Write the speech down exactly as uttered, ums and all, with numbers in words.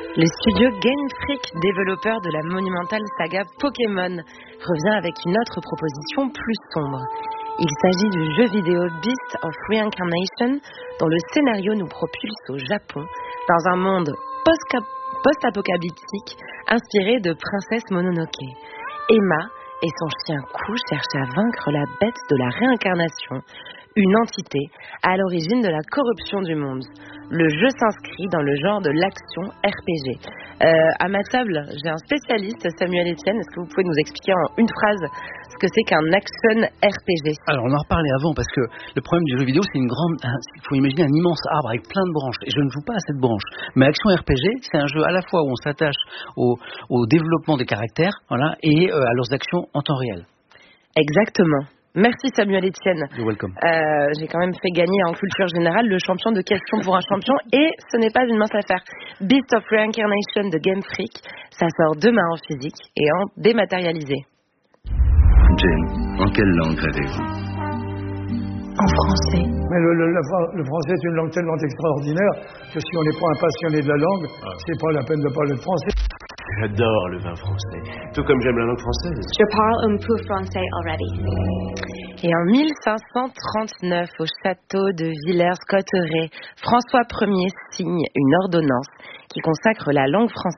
Le studio Game Freak, développeur de la monumentale saga Pokémon, revient avec une autre proposition plus sombre. Il s'agit du jeu vidéo Beast of Reincarnation, dont le scénario nous propulse au Japon, dans un monde post-apocalyptique inspiré de Princesse Mononoke. Emma et son chien Kou cherchent à vaincre la bête de la réincarnation, une entité à l'origine de la corruption du monde. Le jeu s'inscrit dans le genre de l'action R P G. Euh, à ma table, j'ai un spécialiste, Samuel Etienne. Est-ce que vous pouvez nous expliquer en une phrase ce que c'est qu'un action R P G? Alors, on en reparlait avant parce que le problème du jeu vidéo, c'est une grande. Il faut imaginer un immense arbre avec plein de branches. Et je ne joue pas à cette branche. Mais action R P G, c'est un jeu à la fois où on s'attache au, au développement des caractères, voilà, et euh, à leurs actions en temps réel. Exactement. Merci Samuel Etienne. You're welcome. Euh, j'ai quand même fait gagner en culture générale le champion de questions pour un champion et ce n'est pas une mince affaire. Beast of Reincarnation de Game Freak, ça sort demain en physique et en dématérialisé. Jane, en quelle langue rêvez-vous? En français. Mais le, le, le, le français est une langue tellement extraordinaire que si on n'est pas un passionné de la langue, ah. c'est pas la peine de parler de français. J'adore le vin français, tout comme j'aime la langue française. Je parle un peu français already. Et en mille cinq cent trente-neuf, au château de Villers-Cotterêts, François Ier signe une ordonnance qui consacre la langue française